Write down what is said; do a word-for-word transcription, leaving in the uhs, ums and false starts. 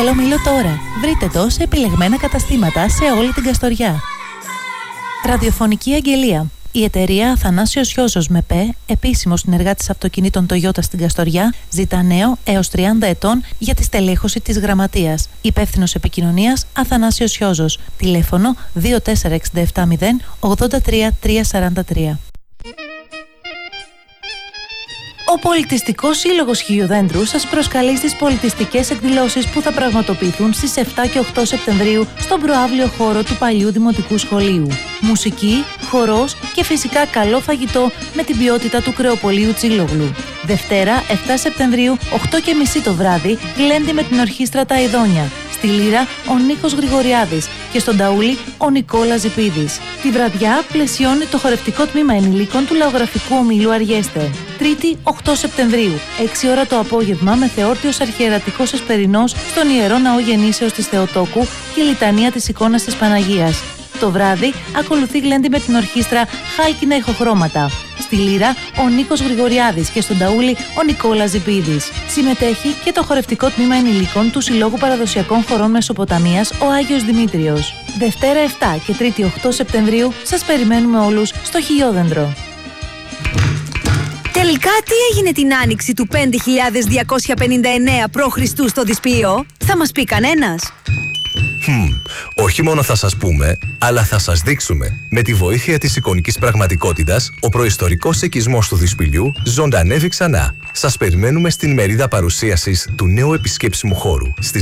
Χαλομήλο τώρα. Βρείτε το σε επιλεγμένα καταστήματα σε όλη την Καστοριά. Ραδιοφωνική αγγελία. Η εταιρεία Αθανάσιος Γιώζος ΜΕΠΕ, επίσημος συνεργάτης αυτοκινήτων Toyota στην Καστοριά, ζητά νέο έως τριάντα ετών για τη στελέχωση της γραμματείας. Υπεύθυνος επικοινωνίας Αθανάσιος Γιώζος. Τηλέφωνο δύο τέσσερα έξι επτά μηδέν ογδόντα τρία τριακόσια σαράντα τρία. Ο Πολιτιστικός Σύλλογος Χιουδέντρου σας προσκαλεί στις πολιτιστικές εκδηλώσεις που θα πραγματοποιηθούν στις επτά και οκτώ Σεπτεμβρίου στον προαύλιο χώρο του παλιού Δημοτικού Σχολείου. Μουσική, χορός και φυσικά καλό φαγητό με την ποιότητα του κρεοπολίου Τσίλογλου. Δευτέρα, επτά Σεπτεμβρίου, οκτώ και μισή το βράδυ, γλέντι με την ορχήστρα Τα Ειδόνια. Στη λύρα, ο Νίκος Γρηγοριάδης και στον ταούλι, ο Νικόλας Ζιπίδης. Τη βραδιά πλαισιώνει το χορευτικό τμήμα ενηλίκων του Λαογραφικού Ομίλου Αργέστε. Τρίτη, οκτώ Σεπτεμβρίου, έξι ώρα το απόγευμα, με θεόρτιος αρχιερατικός εσπερινός στον Ιερό Ναό Γεννήσεως της Θεοτόκου και λιτανία της εικόνας της Παναγίας. Το βράδυ ακολουθεί γλέντι με την ορχήστρα Χάλκινα Ηχοχρώματα. Στη λύρα, ο Νίκος Γρηγοριάδης και στον ταούλι, ο Νικόλας Ζιπίδης. Συμμετέχει και το χορευτικό τμήμα ενηλίκων του Συλλόγου Παραδοσιακών Χωρών Μεσοποταμίας, ο Άγιος Δημήτριος. Δευτέρα επτά και Τρίτη οκτώ Σεπτεμβρίου σας περιμένουμε όλους στο Χιλιόδεντρο. Τελικά τι έγινε την άνοιξη του πέντε χιλιάδες διακόσια πενήντα εννέα π.Χ. στο Δυσπύο? Θα μας πει κανένας? Hm, όχι μόνο θα σας πούμε, αλλά θα σας δείξουμε. Με τη βοήθεια της εικονικής πραγματικότητας, ο προϊστορικός οικισμός του Δυσπηλιού ζωντανεύει ξανά. Σας περιμένουμε στην μερίδα παρουσίασης του νέου επισκέψιμου χώρου στις